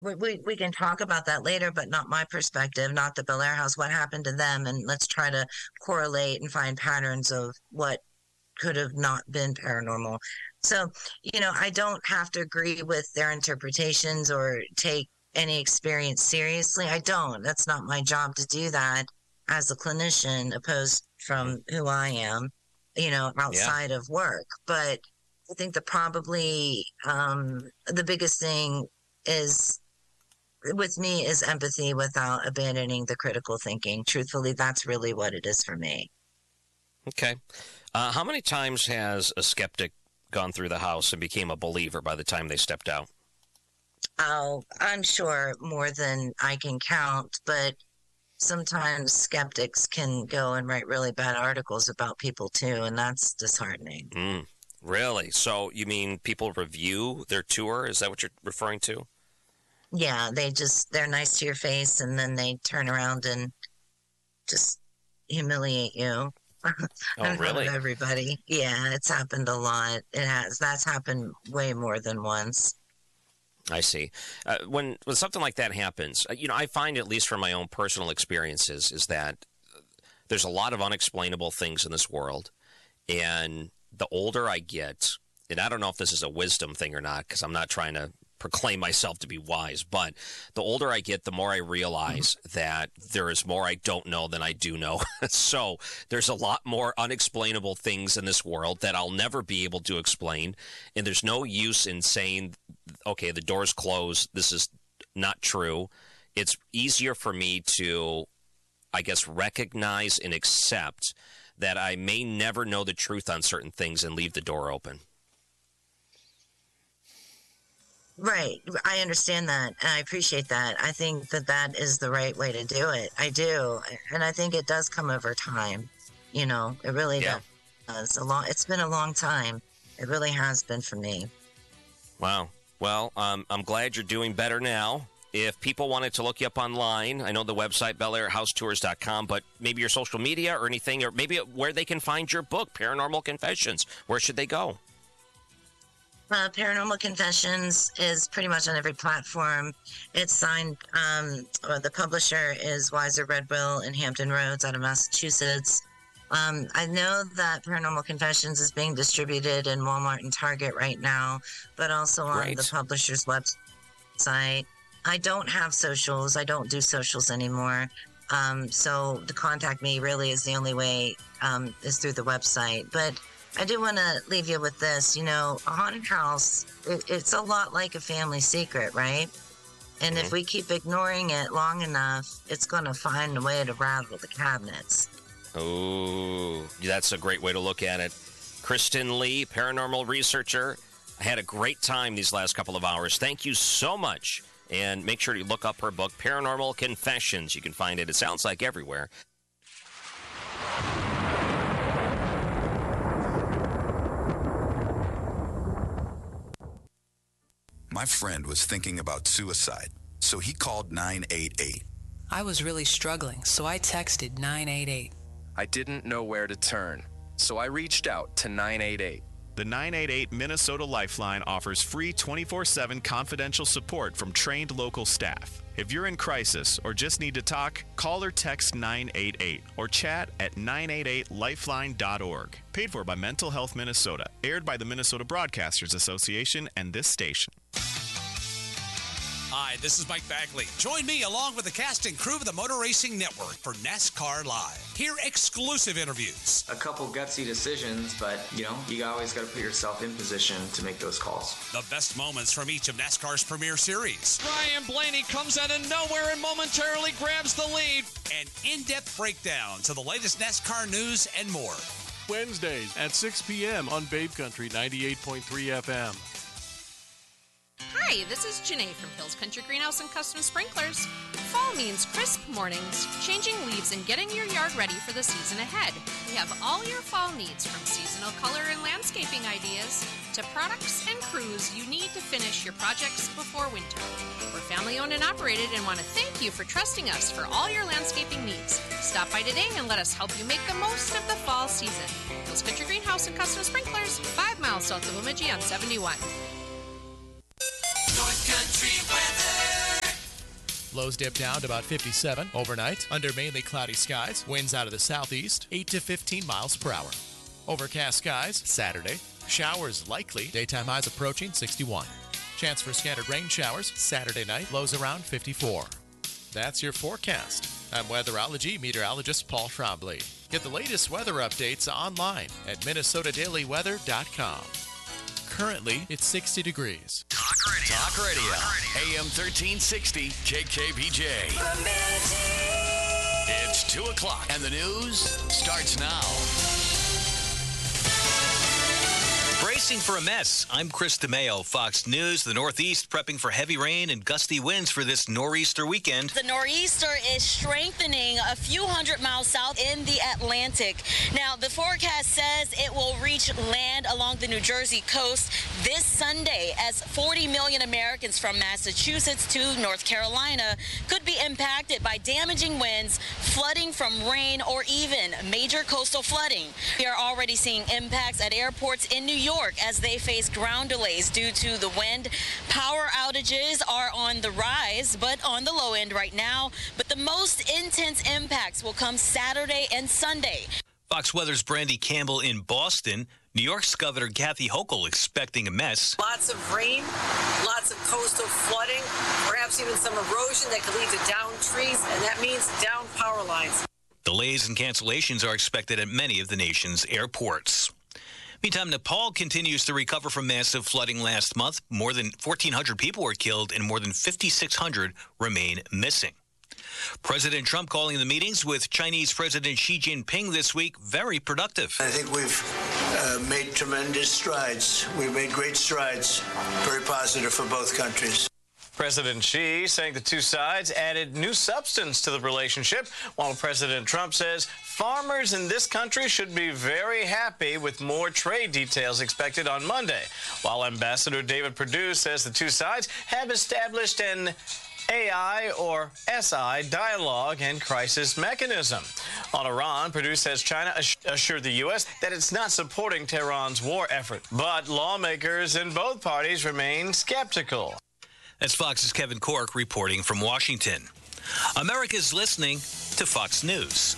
we can talk about that later, but not my perspective, not the Bel Air House. What happened to them? And let's try to correlate and find patterns of what could have not been paranormal. So, I don't have to agree with their interpretations or take any experience seriously. I don't. That's not my job to do that as a clinician, opposed from who I am, Yeah. outside of work. But I think the biggest thing is with me is empathy without abandoning the critical thinking. Truthfully, that's really what it is for me. Okay. How many times has a skeptic gone through the house and became a believer by the time they stepped out? Oh, I'm sure more than I can count, but sometimes skeptics can go and write really bad articles about people too, and that's disheartening. Really? So you mean people review their tour? Is that what you're referring to? Yeah, they're nice to your face and then they turn around and just humiliate you Oh, in front of really? everybody. Yeah, it's happened a lot. It has. That's happened way more than once. I see. When something like that happens, I find, at least from my own personal experiences, is that there's a lot of unexplainable things in this world. And the older I get, and I don't know if this is a wisdom thing or not, because I'm not trying to proclaim myself to be wise, but the older I get, the more I realize that there is more I don't know than I do know. So there's a lot more unexplainable things in this world that I'll never be able to explain. And there's no use in saying, okay, the door's closed, this is not true. It's easier for me to, I guess, recognize and accept that I may never know the truth on certain things and leave the door open. Right. I understand that. And I appreciate that. I think that that is the right way to do it. I do. And I think it does come over time. It really Yeah. does. It's been a long time. It really has been for me. Wow. Well, I'm glad you're doing better now. If people wanted to look you up online, I know the website, BelAirHouseTours.com, but maybe your social media or anything, or maybe where they can find your book, Paranormal Confessions. Where should they go? Paranormal Confessions is pretty much on every platform. It's signed, the publisher is Weiser Redwill in Hampton Roads out of Massachusetts. I know that Paranormal Confessions is being distributed in Walmart and Target right now, but also on the publisher's website. I don't have socials. I don't do socials anymore. So to contact me really is the only way, is through the website. But I do want to leave you with this. A haunted house, it's a lot like a family secret, right? And if we keep ignoring it long enough, it's going to find a way to rattle the cabinets. Oh, that's a great way to look at it. Kristen Lee, paranormal researcher. I had a great time these last couple of hours. Thank you so much. And make sure to look up her book, Paranormal Confessions. You can find it, it sounds like, everywhere. My friend was thinking about suicide, so he called 988. I was really struggling, so I texted 988. I didn't know where to turn, so I reached out to 988. The 988 Minnesota Lifeline offers free 24/7 confidential support from trained local staff. If you're in crisis or just need to talk, call or text 988 or chat at 988lifeline.org. Paid for by Mental Health Minnesota. Aired by the Minnesota Broadcasters Association and this station. Hi, this is Mike Bagley. Join me along with the cast and crew of the Motor Racing Network for NASCAR Live. Hear exclusive interviews. A couple gutsy decisions, but, you always got to put yourself in position to make those calls. The best moments from each of NASCAR's premier series. Ryan Blaney comes out of nowhere and momentarily grabs the lead. And in-depth breakdowns of the latest NASCAR news and more. Wednesdays at 6 p.m. on Babe Country 98.3 FM. Hi, this is Janae from Hills Country Greenhouse and Custom Sprinklers. Fall means crisp mornings, changing leaves, and getting your yard ready for the season ahead. We have all your fall needs, from seasonal color and landscaping ideas to products and crews you need to finish your projects before winter. We're family owned and operated and want to thank you for trusting us for all your landscaping needs. Stop by today and let us help you make the most of the fall season. Hills Country Greenhouse and Custom Sprinklers, 5 miles south of Bemidji on 71. North Country weather. Lows dip down to about 57 overnight under mainly cloudy skies. Winds out of the southeast, 8 to 15 miles per hour. Overcast skies Saturday. Showers likely. Daytime highs approaching 61. Chance for scattered rain showers Saturday night. Lows around 54. That's your forecast. I'm weatherology meteorologist Paul Trombley. Get the latest weather updates online at minnesotadailyweather.com. Currently, it's 60 degrees. Talk Radio. AM 1360 KKBJ. It's 2 o'clock and the news starts now. Bracing for a mess. I'm Chris DeMeo, Fox News. The Northeast prepping for heavy rain and gusty winds for this nor'easter weekend. The nor'easter is strengthening a few hundred miles south in the Atlantic. Now, the forecast says it will reach land along the New Jersey coast this Sunday as 40 million Americans from Massachusetts to North Carolina could be impacted by damaging winds, flooding from rain, or even major coastal flooding. We are already seeing impacts at airports in New York as they face ground delays due to the wind. Power outages are on the rise, but on the low end right now. But the most intense impacts will come Saturday and Sunday. Fox Weather's Brandy Campbell in Boston. New York's Governor Kathy Hochul expecting a mess. Lots of rain, lots of coastal flooding, perhaps even some erosion that could lead to downed trees, and that means down power lines. Delays and cancellations are expected at many of the nation's airports. Meantime, Nepal continues to recover from massive flooding last month. More than 1,400 people were killed and more than 5,600 remain missing. President Trump calling the meetings with Chinese President Xi Jinping this week very productive. I think we've made tremendous strides. We've made great strides, very positive for both countries. President Xi saying the two sides added new substance to the relationship, while President Trump says farmers in this country should be very happy with more trade details expected on Monday, while Ambassador David Perdue says the two sides have established an AI or SI dialogue and crisis mechanism. On Iran, Perdue says China assured the U.S. that it's not supporting Tehran's war effort, but lawmakers in both parties remain skeptical. That's Fox's Kevin Corke reporting from Washington. America's listening to Fox News.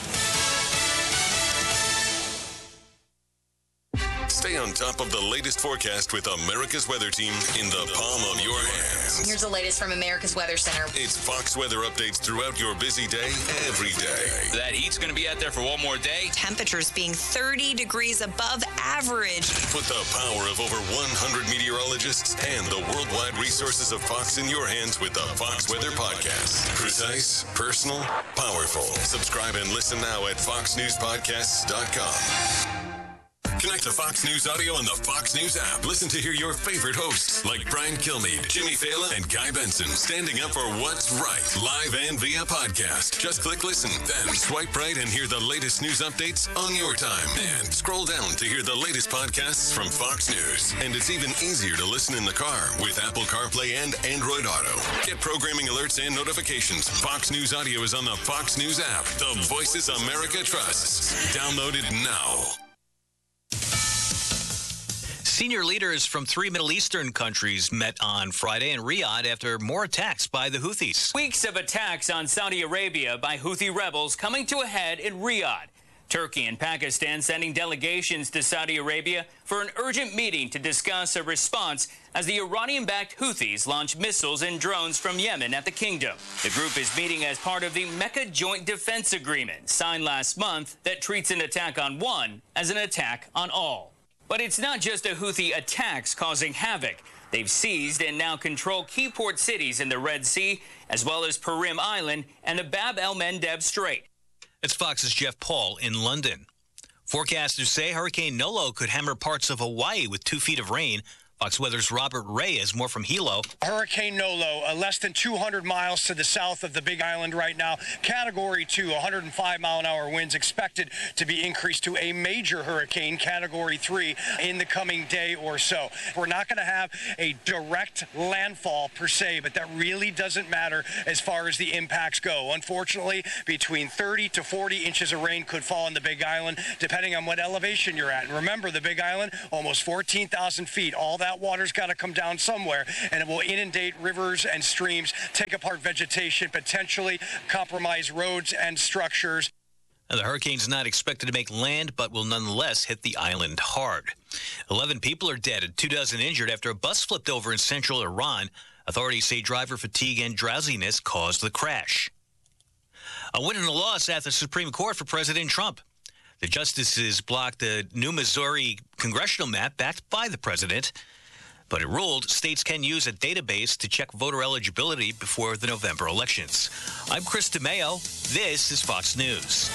Stay on top of the latest forecast with America's Weather Team in the palm of your hands. Here's the latest from America's Weather Center. It's Fox weather updates throughout your busy day, every day. That heat's going to be out there for one more day. Temperatures being 30 degrees above average. Put the power of over 100 meteorologists and the worldwide resources of Fox in your hands with the Fox Weather Podcast. Precise, personal, powerful. Subscribe and listen now at foxnewspodcasts.com. Connect to Fox News Audio on the Fox News app. Listen to hear your favorite hosts like Brian Kilmeade, Jimmy Fallon, and Guy Benson standing up for what's right, live and via podcast. Just click listen, then swipe right and hear the latest news updates on your time. And scroll down to hear the latest podcasts from Fox News. And it's even easier to listen in the car with Apple CarPlay and Android Auto. Get programming alerts and notifications. Fox News Audio is on the Fox News app. The voices America trusts. Download it now. Senior leaders from 3 Middle Eastern countries met on Friday in Riyadh after more attacks by the Houthis. Weeks of attacks on Saudi Arabia by Houthi rebels coming to a head in Riyadh. Turkey and Pakistan sending delegations to Saudi Arabia for an urgent meeting to discuss a response as the Iranian-backed Houthis launch missiles and drones from Yemen at the kingdom. The group is meeting as part of the Mecca Joint Defense Agreement signed last month that treats an attack on one as an attack on all. But it's not just the Houthi attacks causing havoc. They've seized and now control key port cities in the Red Sea, as well as Purim Island and the Bab el-Mandeb Strait. It's Fox's Jeff Paul in London. Forecasters say Hurricane Nolo could hammer parts of Hawaii with 2 feet of rain. Fox Weather's Robert Ray has more from Hilo. Hurricane Nolo, less than 200 miles to the south of the Big Island right now. Category 2, 105-mile-an-hour winds expected to be increased to a major hurricane, Category 3, in the coming day or so. We're not going to have a direct landfall per se, but that really doesn't matter as far as the impacts go. Unfortunately, between 30 to 40 inches of rain could fall on the Big Island, depending on what elevation you're at. And remember, the Big Island, almost 14,000 feet. All that that water's got to come down somewhere, and it will inundate rivers and streams, take apart vegetation, potentially compromise roads and structures. The hurricane's not expected to make land, but will nonetheless hit the island hard. 11 people are dead and 24 injured after a bus flipped over in central Iran. Authorities say driver fatigue and drowsiness caused the crash. A win and a loss at the Supreme Court for President Trump. The justices blocked the new Missouri congressional map backed by the president, but it ruled states can use a database to check voter eligibility before the November elections. I'm Chris DeMeo. This is Fox News.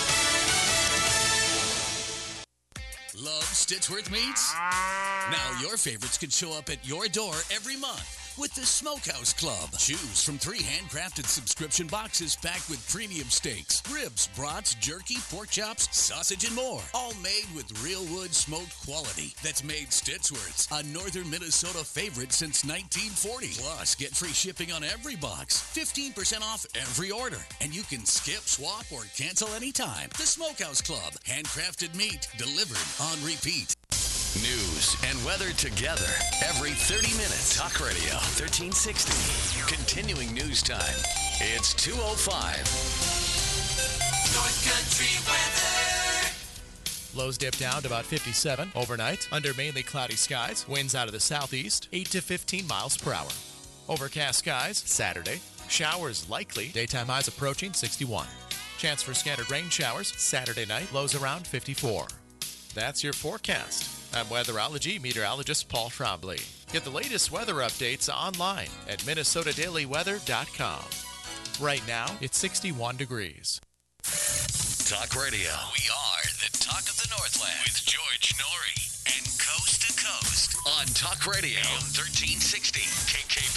Love Stitchworth Meats? Now your favorites can show up at your door every month with the Smokehouse Club. Choose from 3 handcrafted subscription boxes packed with premium steaks, ribs, brats, jerky, pork chops, sausage, and more. All made with real wood smoked quality that's made Stitchworth's a northern Minnesota favorite since 1940. Plus, get free shipping on every box, 15% off every order, and you can skip, swap, or cancel anytime. The Smokehouse Club. Handcrafted meat delivered on repeat. News and weather together every 30 minutes. Talk Radio 1360. Continuing news time. It's 2:05. North Country weather. Lows dip down to about 57 overnight under mainly cloudy skies. Winds out of the southeast, 8 to 15 miles per hour. Overcast skies Saturday. Showers likely. Daytime highs approaching 61. Chance for scattered rain showers Saturday night. Lows around 54. That's your forecast. I'm weatherology meteorologist Paul Trombley. Get the latest weather updates online at minnesotadailyweather.com. Right now, it's 61 degrees. Talk Radio. We are the talk of the Northland with George Norrie and Coast to Coast on Talk Radio 1360 KKP.